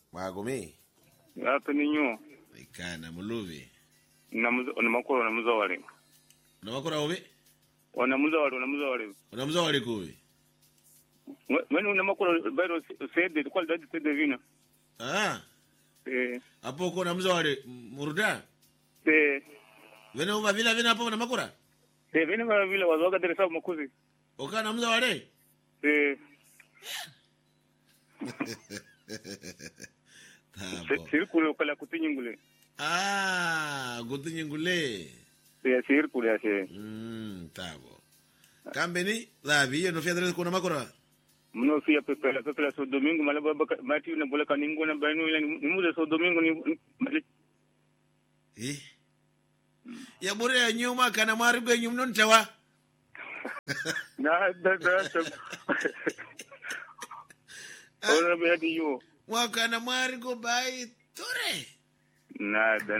Magome. Hapa ninyo. Ikana muluvi. Namakora na muzawale. Namakora obe? Ona muzawale. Ona muzawale kuwe. Wenu namakora bairo sede kwa dadi sede vina. Ah. Hapo kuna muzawale muruda? Wenu uba vina hapo namakora? Vina vile wazoga deresa makuzi. Okana muzawale? Sirkule kala kutinyingule. Kutinyingule. Sirkule ase. Tabo. Kambeni, Davi, no fiadre kuna makora. Mno fia pepela so domingo malaba mati na bola kaningo na banu ile ni muda so domingo ni. Ya bore ya nyuma kana marigo nyumno ntawa. Na da. Ona be yo. Wakana marigo bai tore. Nada.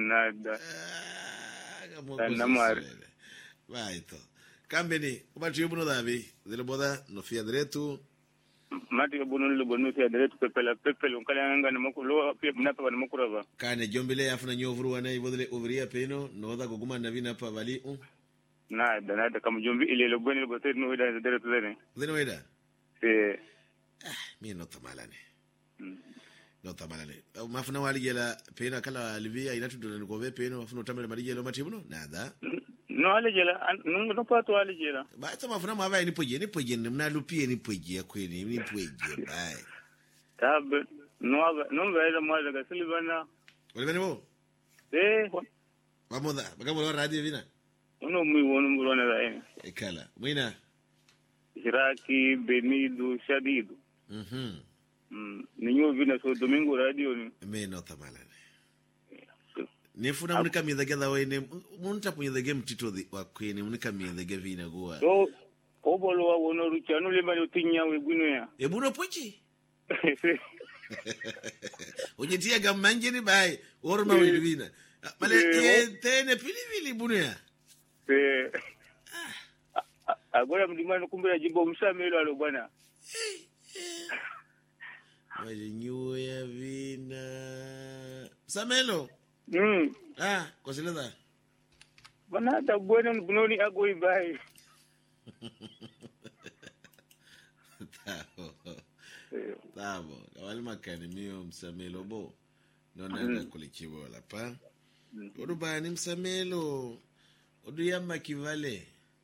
Namari. Vai to. Kambeni, ubati yubuno Davi, zile boda no fiadre tu. Mati yubuno le bonu fiadre tu pepela unkala anga na makulo pia mnapa na makurava. Kane jombele afuna nyovuru wana ibodele ovria peno no da guguma na vina pa vali Nada kama jombi ile le bonu le bote no ida zedere tu zene. Zeno ida. Mi no tamalane. No tamalane. Mafuna wali jela pena kala alivia inatu ndo ngobe peno mafuna tamele mali jela mati yubuno nada. No alijela no pato alijela ba ta mafuna mava ni poje mna lupie ni poje kweli ni poje bai tab no vela mwa ga silvana wale bo vamos bagamo radio vina uno muy bueno mulona da ekala mwina Iraki Benido Shadido ninyo vina so domingo radio ni me no tamalane nefuna munika miedhegeza wene munta punyedhege mtito wa kwene munika miedhege vina goa so obolo wa wono ruchanu le bali utinya we gwino ya ebuno pochi ojetia gamanje ni bai orma we vina male tene pilipili bunu ya agora mdimano kumbe jimbo msamelo alo bwana wale nyuya vina samelo kwa sileza. Bana hata bwana bunoni ago ibai. Tabo. Kawali makani miyo msamelo bo. Nona kulichibo wala pa. Odu bani msamelo. Odu ya makivale.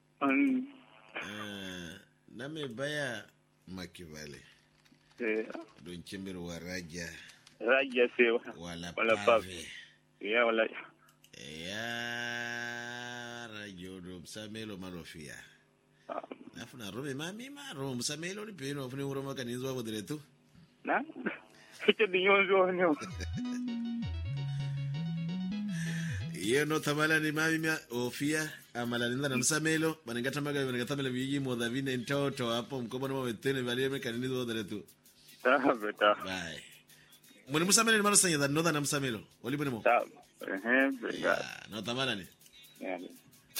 Name baya makivale. Odu nchembero wa raja. Raja sewa. Wala pave. Wala. Rajodo msamelo marofia. Nafuna rome mami maro msamelo ni peno afune uroma kaninzo wabo diretu. Na? Hicho dinyonzo nyo. No tamala ni mami ofia amala ninda na msamelo banengata maga biji modhavine ntoto hapo mkobo na mawetene baleme kaninzo wabo diretu. Beta. Bye. Mwene musamelo ni maro sanya da no da na msamelo. Wali bone mo. No tamala ni. Yeah.